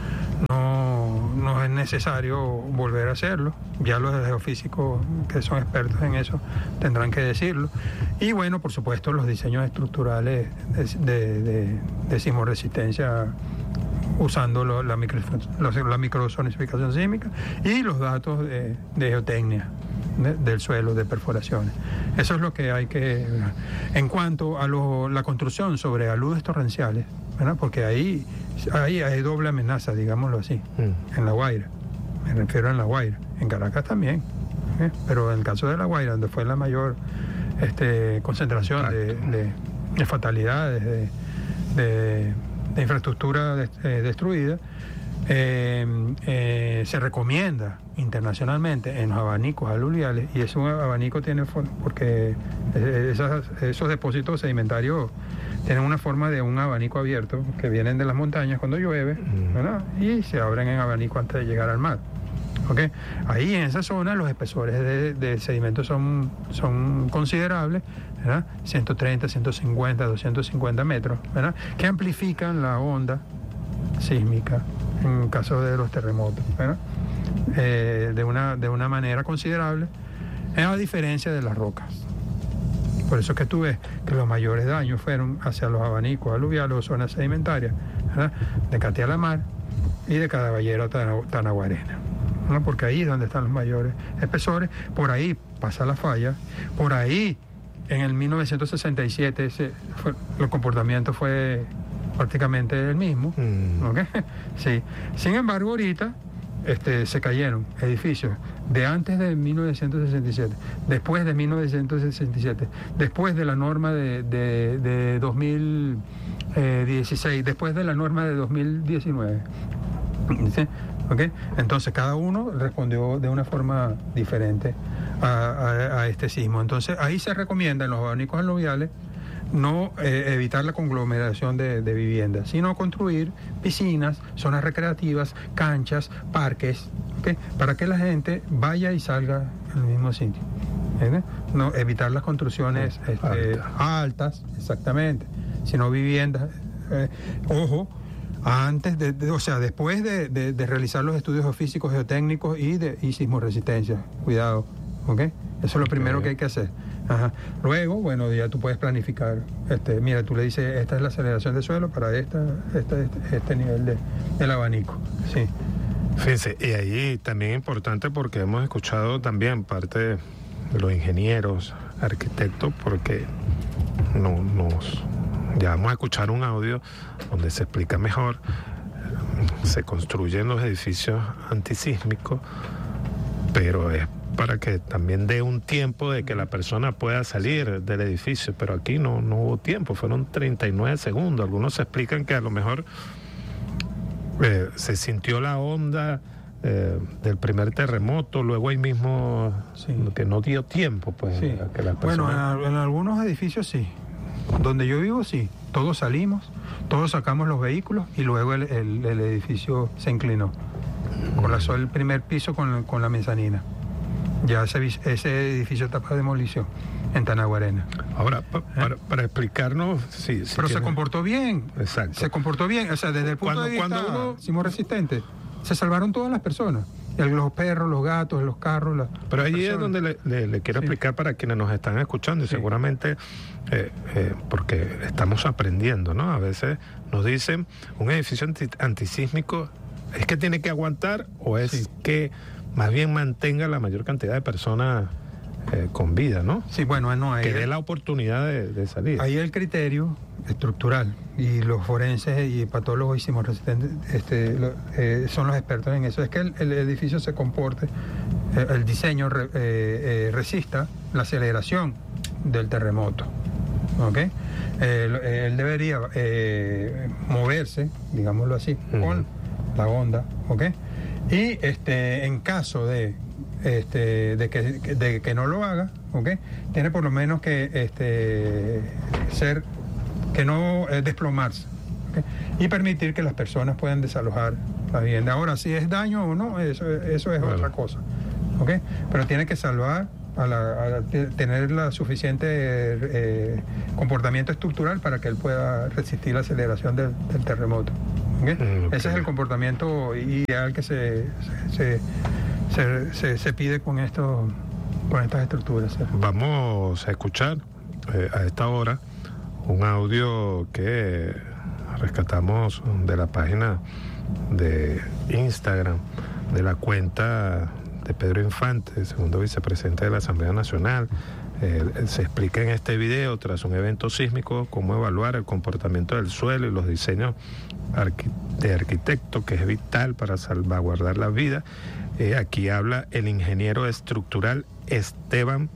S12: es necesario volver a hacerlo. Ya los geofísicos que son expertos en eso tendrán que decirlo. Y bueno, por supuesto, los diseños estructurales de sismoresistencia usando la microzonificación sísmica y los datos de geotecnia del suelo, de perforaciones. Eso es lo que hay que... En cuanto a la construcción sobre aludes torrenciales, ¿verdad? Porque ahí hay doble amenaza, digámoslo así, en La Guaira. Me refiero a La Guaira. En Caracas también. Pero en el caso de La Guaira, donde fue la mayor concentración de fatalidades, de infraestructura destruida, se recomienda internacionalmente en los abanicos aluviales, y ese abanico tiene porque esos depósitos sedimentarios tienen una forma de un abanico abierto que vienen de las montañas cuando llueve, ¿verdad? Y se abren en abanico antes de llegar al mar. ¿Okay? Ahí en esa zona los espesores de sedimentos son considerables, ¿verdad? 130, 150, 250 metros, ¿verdad? Que amplifican la onda sísmica en caso de los terremotos, ¿verdad? De una manera considerable, a diferencia de las rocas. Por eso es que tú ves que los mayores daños fueron hacia los abanicos aluviales o zonas sedimentarias, ¿verdad? De Catia la Mar y de Cadaballero a Tanaguarena, ¿no? Porque ahí es donde están los mayores espesores, por ahí pasa la falla, por ahí en el 1967 el comportamiento fue prácticamente el mismo, ¿okay? Sí. Sin embargo, ahorita se cayeron edificios de antes de 1967, después de 1967, después de la norma de 2016, después de la norma de 2019. ¿Sí? ¿Okay? Entonces cada uno respondió de una forma diferente a este sismo. Entonces ahí se recomienda en los abanicos aluviales no evitar la conglomeración de viviendas, sino construir piscinas, zonas recreativas, canchas, parques, ¿okay? Para que la gente vaya y salga en el mismo sitio. No evitar las construcciones altas, exactamente, sino viviendas. Ojo, antes después de realizar los estudios geofísicos, geotécnicos y sismoresistencia. Cuidado, ¿ok? Eso es lo primero que hay que hacer. Ajá. Luego, bueno, ya tú puedes planificar. Mira, tú le dices, esta es la aceleración de suelo para este nivel del abanico. Sí.
S16: Fíjense, y ahí también es importante porque hemos escuchado también parte de los ingenieros, arquitectos, porque ya vamos a escuchar un audio donde se explica mejor. Se construyen los edificios antisísmicos, pero es para que también dé un tiempo de que la persona pueda salir del edificio, pero aquí no hubo tiempo, fueron 39 segundos. Algunos se explican que a lo mejor se sintió la onda del primer terremoto, luego ahí mismo que no dio tiempo, pues, a que las personas...
S12: Bueno, en algunos edificios sí, donde yo vivo sí, todos salimos, todos sacamos los vehículos y luego el edificio se inclinó, colapsó el primer piso con la mezanina. Ya ese edificio está para demolición en Tanaguarena.
S16: Ahora, para explicarnos...
S12: Pero se comportó bien.
S16: Exacto.
S12: Se comportó bien. O sea, desde el punto de vista sismorresistente, se salvaron todas las personas. Los perros, los gatos, los carros.
S16: Pero ahí es donde le quiero explicar para quienes nos están escuchando, y seguramente porque estamos aprendiendo, ¿no? A veces nos dicen, un edificio antisísmico es que tiene que aguantar o es que más bien mantenga la mayor cantidad de personas con vida, ¿no?
S12: Sí, bueno, no hay...
S16: Que dé la oportunidad de salir.
S12: Ahí el criterio estructural, y los forenses y patólogos y sismorresistentes son los expertos en eso, es que el edificio se comporte, el diseño resista la aceleración del terremoto. ¿Okay? Él debería moverse, digámoslo así, con la onda, ¿okay? Y en caso de que no lo haga, ¿okay? Tiene por lo menos que no desplomarse, ¿okay? Y permitir que las personas puedan desalojar la vivienda. Ahora, si es daño o no, eso es otra cosa, ¿okay? Pero tiene que salvar a tener la suficiente comportamiento estructural para que él pueda resistir la aceleración del terremoto. ¿Okay? Ese es el comportamiento ideal que se pide con estas estructuras. ¿Sí?
S16: Vamos a escuchar a esta hora un audio que rescatamos de la página de Instagram de la cuenta de Pedro Infante, segundo vicepresidente de la Asamblea Nacional. Se explica en este video, tras un evento sísmico, cómo evaluar el comportamiento del suelo y los diseños de arquitecto, que es vital para salvaguardar la vida. Aquí habla el ingeniero estructural Esteban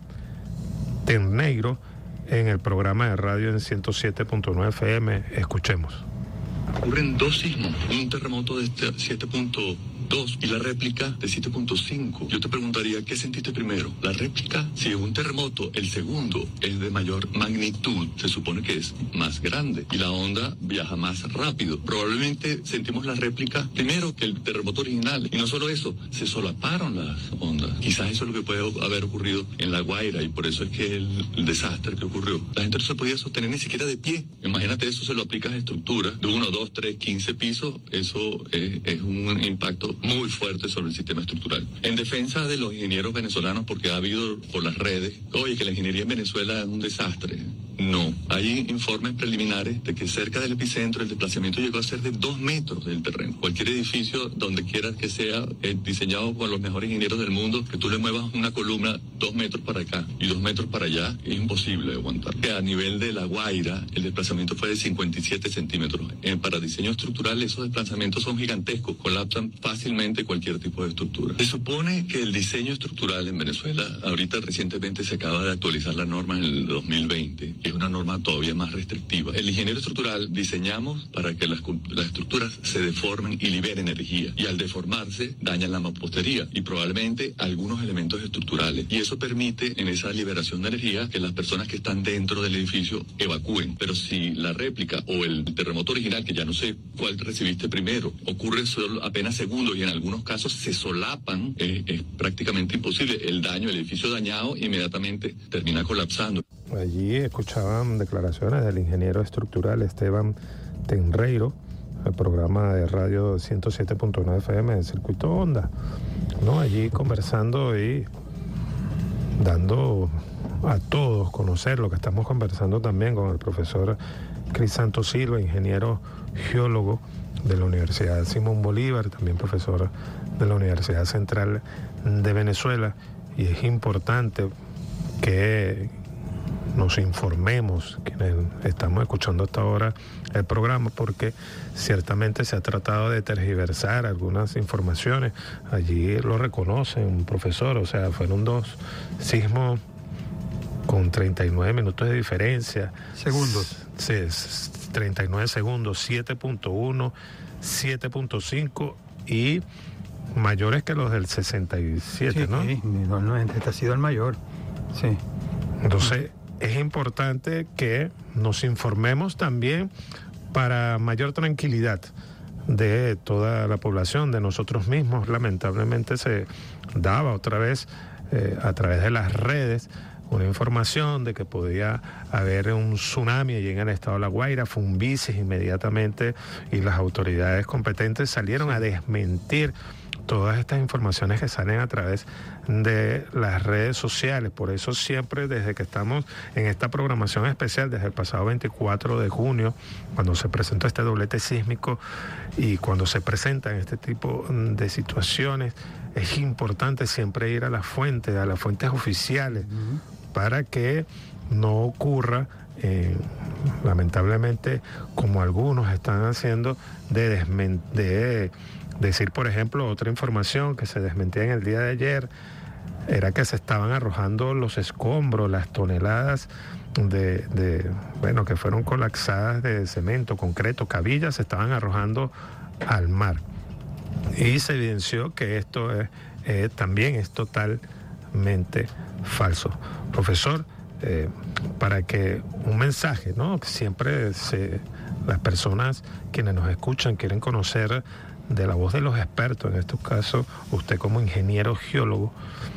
S16: Tenreiro en el programa de radio en 107.9 FM. Escuchemos.
S18: Ocurren 2 sismos, un terremoto de 7.2 y la réplica de 7.5. Yo te preguntaría, ¿qué sentiste primero? La réplica, si es un terremoto, el segundo es de mayor magnitud, se supone que es más grande y la onda viaja más rápido. Probablemente sentimos la réplica primero que el terremoto original. Y no solo eso, se solaparon las ondas. Quizás eso es lo que puede haber ocurrido en La Guaira y por eso es que el desastre que ocurrió. La gente no se podía sostener ni siquiera de pie. Imagínate eso, se lo aplicas a estructuras de 1, 2, 3, 15 pisos. Eso es un impacto muy fuerte sobre el sistema estructural. En defensa de los ingenieros venezolanos, porque ha habido por las redes, oye, que la ingeniería en Venezuela es un desastre. No, hay informes preliminares de que cerca del epicentro el desplazamiento llegó a ser de 2 metros del terreno. Cualquier edificio, donde quieras que sea, diseñado por los mejores ingenieros del mundo, que tú le muevas una columna 2 metros para acá y 2 metros para allá, es imposible de aguantar. A nivel de La Guaira, el desplazamiento fue de 57 centímetros. Para diseño estructural, esos desplazamientos son gigantescos, colapsan fácilmente cualquier tipo de estructura. Se supone que el diseño estructural en Venezuela, ahorita recientemente se acaba de actualizar la norma en el 2020, es una norma todavía más restrictiva. El ingeniero estructural diseñamos para que las estructuras se deformen y liberen energía, y al deformarse dañan la mampostería y probablemente algunos elementos estructurales, y eso permite en esa liberación de energía que las personas que están dentro del edificio evacúen. Pero si la réplica o el terremoto original, que ya no sé cuál recibiste primero, ocurre solo apenas segundos y en algunos casos se solapan, es prácticamente imposible. El daño, el edificio dañado inmediatamente termina colapsando.
S16: Allí escuchaban declaraciones del ingeniero estructural Esteban Tenreiro, el programa de radio 107.9 FM de Circuito Onda, ¿no? Allí conversando y dando a todos conocer lo que estamos conversando también con el profesor Crisanto Silva, ingeniero geólogo de la Universidad Simón Bolívar, también profesor de la Universidad Central de Venezuela, y es importante que nos informemos, quienes estamos escuchando hasta ahora el programa, porque ciertamente se ha tratado de tergiversar algunas informaciones. Allí lo reconoce un profesor, o sea, fueron 2 sismos con 39 minutos de diferencia.
S12: Segundos.
S16: Sí, 39 segundos, 7.1, 7.5 y mayores que los del 67,
S12: sí,
S16: ¿no?
S12: Sí, normalmente este ha sido el mayor, sí.
S16: Entonces, es importante que nos informemos también para mayor tranquilidad de toda la población, de nosotros mismos. Lamentablemente se daba otra vez a través de las redes una información de que podía haber un tsunami allí en el estado de La Guaira, Fumbices inmediatamente, y las autoridades competentes salieron a desmentir todas estas informaciones que salen a través de las redes sociales. Por eso siempre, desde que estamos en esta programación especial, desde el pasado 24 de junio, cuando se presentó este doblete sísmico y cuando se presentan este tipo de situaciones, es importante siempre ir a las fuentes oficiales, para que no ocurra, lamentablemente, como algunos están haciendo, de decir, por ejemplo, otra información que se desmentía en el día de ayer, era que se estaban arrojando los escombros, las toneladas que fueron colapsadas de cemento, concreto, cabillas, se estaban arrojando al mar. Y se evidenció que esto también es totalmente falso. Profesor, para que un mensaje, ¿no? Siempre las personas quienes nos escuchan quieren conocer de la voz de los expertos, en estos casos, usted como ingeniero geólogo,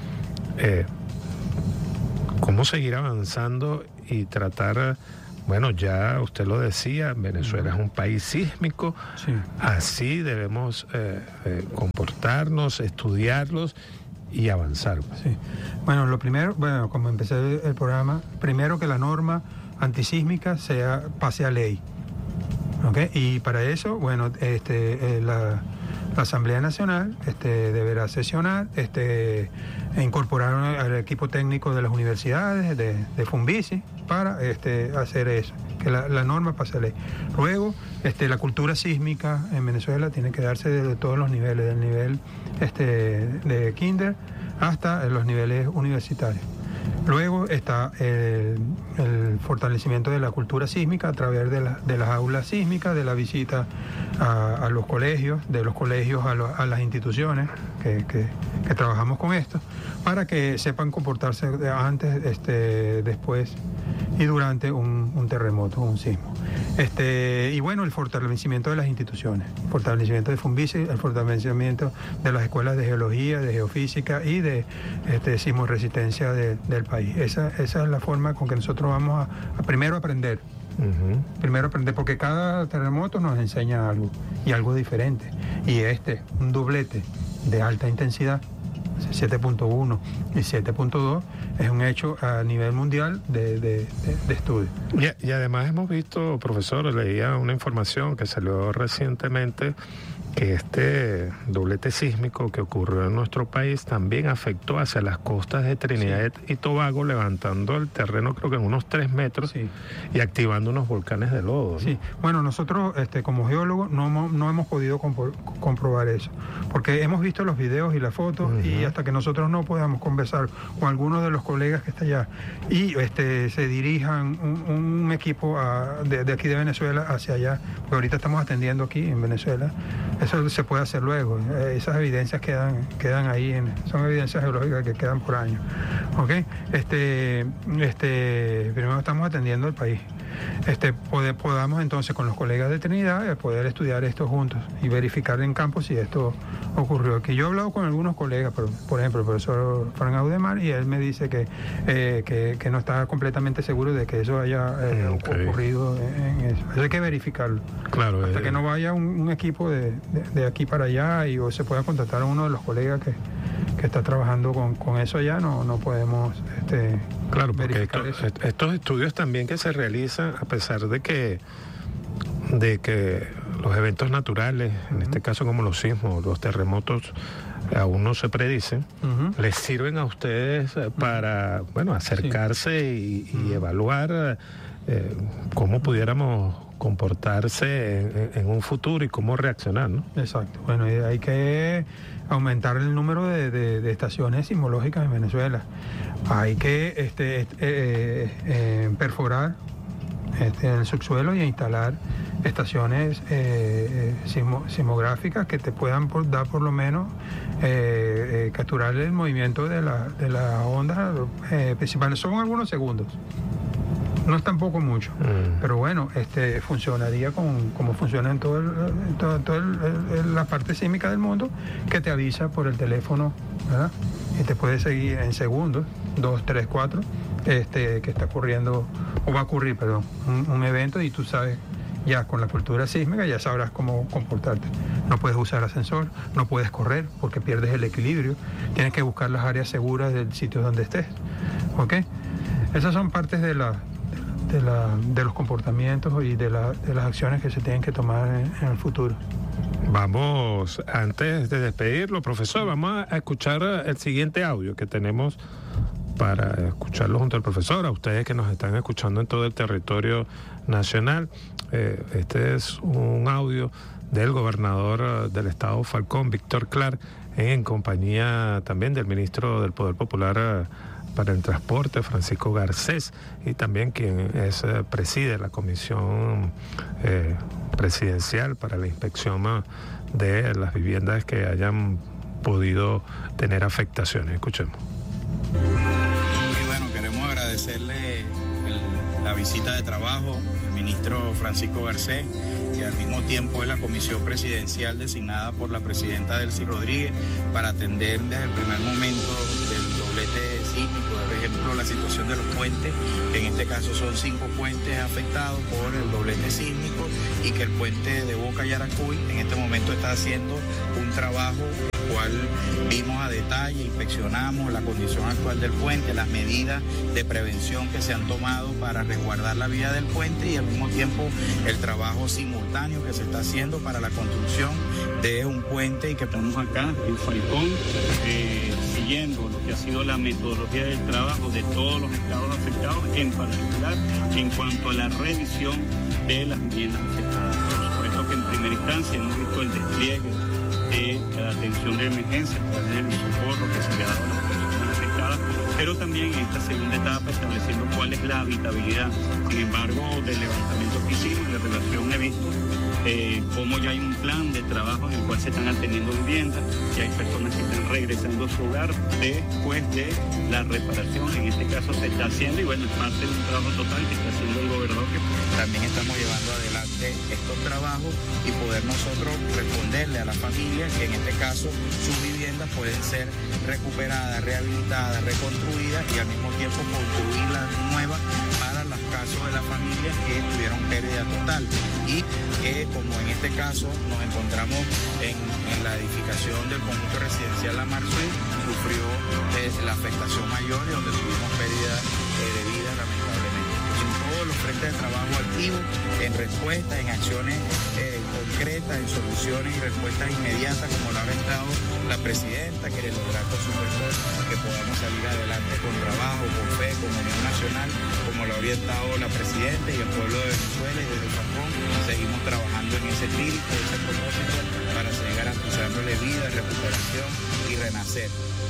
S16: cómo seguir avanzando y tratar, bueno, ya usted lo decía, Venezuela es un país sísmico, sí. Así debemos comportarnos, estudiarlos y avanzar.
S12: Sí. Bueno, lo primero, como empecé el programa, primero que la norma antisísmica pase a ley. ¿Okay? Y para eso, bueno, la Asamblea Nacional deberá sesionar, incorporar al equipo técnico de las universidades, de Funvici, para hacer eso, que la norma pase a ley. Luego, la cultura sísmica en Venezuela tiene que darse de todos los niveles, del nivel de kinder hasta los niveles universitarios. Luego está el fortalecimiento de la cultura sísmica a través de las aulas sísmicas, de la visita a los colegios, de los colegios a las instituciones que trabajamos con esto, para que sepan comportarse antes, después y durante un terremoto, un sismo. Y bueno, el fortalecimiento de las instituciones, el fortalecimiento de Funvici, el fortalecimiento de las escuelas de geología, de geofísica y de sismoresistencia del país. Esa es la forma con que nosotros vamos a primero aprender. Uh-huh. Primero aprender, porque cada terremoto nos enseña algo, y algo diferente. Y un doblete de alta intensidad, 7.1 y 7.2, es un hecho a nivel mundial de estudio.
S16: Y además hemos visto, profesor, leía una información que salió recientemente, que este doblete sísmico que ocurrió en nuestro país también afectó hacia las costas de Trinidad y Tobago, levantando el terreno creo que en unos 3 metros, sí, y activando unos volcanes de lodo, ¿no?
S12: Sí, bueno, nosotros como geólogos no hemos podido comprobar eso, porque hemos visto los videos y las fotos, uh-huh, y hasta que nosotros no podamos conversar con algunos de los colegas que está allá y se dirijan un equipo de aquí de Venezuela hacia allá, porque ahorita estamos atendiendo aquí en Venezuela. Eso se puede hacer luego. Esas evidencias quedan ahí, son evidencias geológicas que quedan por años. ¿Okay? Primero estamos atendiendo el país. Podamos entonces con los colegas de Trinidad poder estudiar esto juntos y verificar en campo si esto ocurrió. Que yo he hablado con algunos colegas, por ejemplo el profesor Frank Audemar, y él me dice que no está completamente seguro de que eso haya ocurrido en eso. Eso hay que verificarlo.
S16: Claro,
S12: hasta que no vaya un equipo de aquí para allá o se pueda contactar a uno de los colegas que está trabajando con eso allá, no podemos
S16: claro, porque estos estudios también que se realizan, a pesar de que los eventos naturales, uh-huh, en este caso como los sismos, los terremotos, aún no se predicen, uh-huh, les sirven a ustedes para, bueno, acercarse, sí, y evaluar cómo pudiéramos comportarse en un futuro y cómo reaccionar, ¿no?
S12: Exacto. Bueno, hay que aumentar el número de estaciones sismológicas en Venezuela. Hay que perforar el subsuelo y instalar estaciones sismográficas que te puedan dar por lo menos capturar el movimiento de las ondas principales. Son algunos segundos. No es tampoco mucho, pero bueno, funcionaría como funciona en toda la parte sísmica del mundo, que te avisa por el teléfono, ¿verdad? Y te puede seguir en segundos, 2, 3, 4, que está ocurriendo, o va a ocurrir, perdón, un evento, y tú sabes, ya con la cultura sísmica ya sabrás cómo comportarte. No puedes usar ascensor, no puedes correr porque pierdes el equilibrio, tienes que buscar las áreas seguras del sitio donde estés, ¿ok? Esas son partes de los comportamientos y de las acciones que se tienen que tomar en el futuro.
S16: Vamos, antes de despedirlo, profesor, vamos a escuchar el siguiente audio que tenemos para escucharlo junto al profesor, a ustedes que nos están escuchando en todo el territorio nacional. Este es un audio del gobernador del estado Falcón, Víctor Clark, en compañía también del ministro del Poder Popular para el Transporte, Francisco Garcés, y también quien preside la comisión presidencial para la inspección de las viviendas que hayan podido tener afectaciones. Escuchemos.
S19: Y bueno, queremos agradecerle la visita de trabajo del ministro Francisco Garcés, y al mismo tiempo es la comisión presidencial designada por la presidenta Delcy Rodríguez para atender desde el primer momento del doblete sísmico, por ejemplo la situación de los puentes, que en este caso son 5 puentes afectados por el doblete sísmico, y que el puente de Boca Yaracuy en este momento está haciendo un trabajo el cual vimos a detalle, inspeccionamos la condición actual del puente, las medidas de prevención que se han tomado para resguardar la vía del puente, y al mismo tiempo el trabajo simultáneo que se está haciendo para la construcción de un puente. Y que
S20: estamos acá en Falcón siguiendo lo que ha sido la metodología del trabajo de todos los estados afectados, en particular en cuanto a la revisión de las viviendas afectadas. Por supuesto que en primera instancia hemos visto el despliegue de la atención de emergencia, el socorro que se le ha dado a las personas afectadas, pero también en esta segunda etapa estableciendo cuál es la habitabilidad. Sin embargo, del levantamiento que hicimos, de relación he visto cómo ya hay un plan de trabajo en el cual se están atendiendo viviendas, y hay personas que están regresando a su hogar después de la reparación. En este caso se está haciendo, y bueno, es parte de un trabajo total que está haciendo el gobernador.
S19: También estamos llevando adelante estos trabajos y poder nosotros responderle a la familia que en este caso sus viviendas pueden ser recuperadas, rehabilitadas, reconstruidas, y al mismo tiempo construir las nuevas para los casos de las familias que tuvieron pérdida total, y que como en este caso nos encontramos en la edificación del conjunto residencial La Marsuí, sufrió la afectación mayor y donde tuvimos pérdida de vida lamentablemente. En todos los frentes de trabajo activos, en respuesta, en acciones concretas, en soluciones y respuestas inmediatas, como lo ha orientado la presidenta, quiere lograr por supuesto que podamos salir adelante con trabajo, con fe, con unión nacional, como lo ha orientado la presidenta y el pueblo de Venezuela. Y desde Falcón seguimos trabajando en ese espíritu, en ese propósito, para seguir garantizándole vida, recuperación y renacer.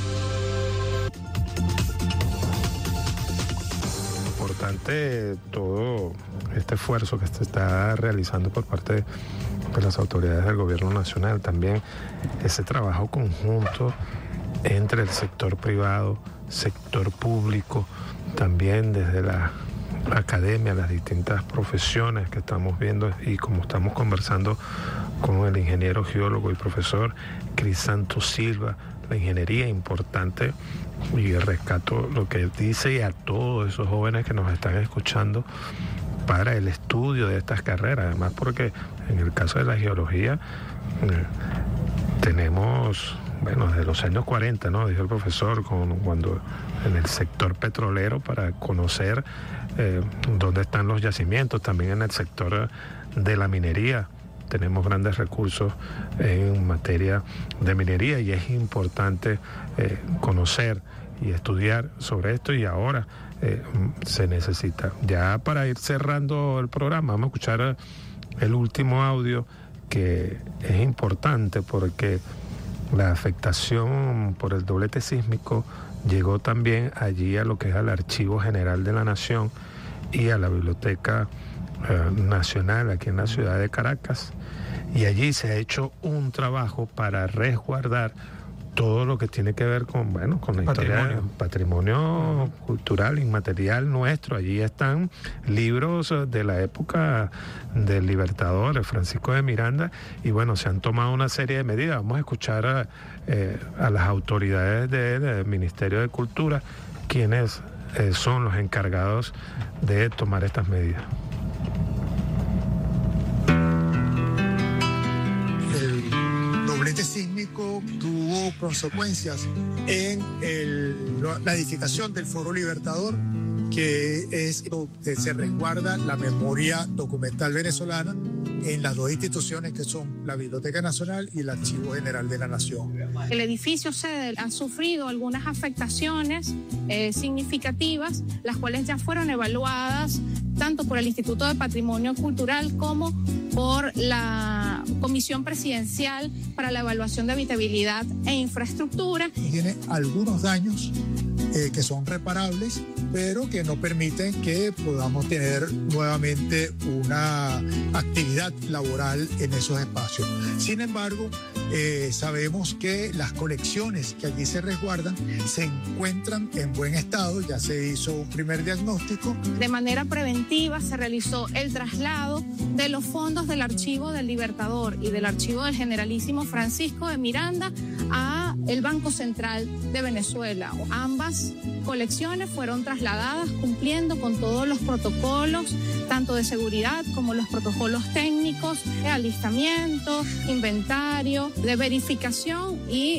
S16: Importante todo este esfuerzo que se está realizando por parte de las autoridades del gobierno nacional, también ese trabajo conjunto entre el sector privado, sector público, también desde la academia, las distintas profesiones que estamos viendo, y como estamos conversando con el ingeniero geólogo y profesor Crisanto Silva, la ingeniería importante, y rescato lo que dice, y a todos esos jóvenes que nos están escuchando, para el estudio de estas carreras, además porque en el caso de la geología tenemos, bueno, desde los años 40, ¿no? Dijo el profesor, cuando en el sector petrolero, para conocer dónde están los yacimientos, también en el sector de la minería. Tenemos grandes recursos en materia de minería, y es importante conocer y estudiar sobre esto, y ahora se necesita. Ya para ir cerrando el programa, vamos a escuchar el último audio, que es importante porque la afectación por el doblete sísmico llegó también allí a lo que es el Archivo General de la Nación y a la Biblioteca Nacional aquí en la ciudad de Caracas, y allí se ha hecho un trabajo para resguardar todo lo que tiene que ver con, bueno, con la historia, patrimonio cultural inmaterial nuestro. Allí están libros de la época del Libertador, Francisco de Miranda, y bueno, se han tomado una serie de medidas. Vamos a escuchar a las autoridades del Ministerio de Cultura, quienes son los encargados de tomar estas medidas.
S21: doblete sísmico tuvo consecuencias en la edificación del Foro Libertador, que es donde se resguarda la memoria documental venezolana, en las dos instituciones que son la Biblioteca Nacional y el Archivo General de la Nación.
S2: El edificio sede ha sufrido algunas afectaciones significativas, las cuales ya fueron evaluadas tanto por el Instituto de Patrimonio Cultural como por la Comisión Presidencial para la Evaluación de Habitabilidad e Infraestructura.
S21: Tiene algunos daños que son reparables, pero que no permiten que podamos tener nuevamente una actividad laboral en esos espacios. Sin embargo, sabemos que las colecciones que allí se resguardan se encuentran en buen estado, ya se hizo un primer diagnóstico.
S2: De manera preventiva se realizó el traslado de los fondos del Archivo del Libertador y del Archivo del Generalísimo Francisco de Miranda a el Banco Central de Venezuela. Ambas colecciones fueron trasladadas cumpliendo con todos los protocolos, tanto de seguridad como los protocolos técnicos, de alistamiento, inventario, de verificación y